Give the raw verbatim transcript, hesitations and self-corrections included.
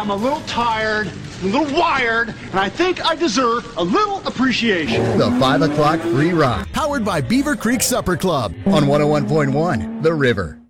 I'm a little tired, a little wired, and I think I deserve a little appreciation. The five o'clock free ride. Powered by Beaver Creek Supper Club On one oh one point one, The River.